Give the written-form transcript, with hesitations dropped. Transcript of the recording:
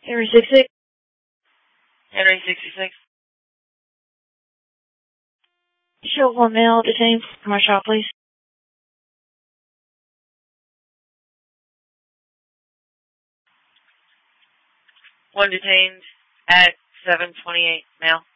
Henry 66. Henry 66. Show one male detained. My shop, please. One detained at 728 now.